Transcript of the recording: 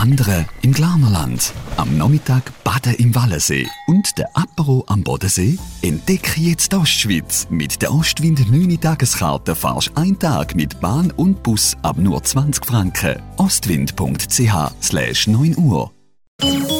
Wandern im Glarnerland, am Nachmittag baden im Wallensee und der Apero am Bodensee? Entdecke jetzt die Ostschweiz. Mit der Ostwind 9 Tageskarte fahrst du einen Tag mit Bahn und Bus ab nur 20 Franken. Ostwind.ch/9 Uhr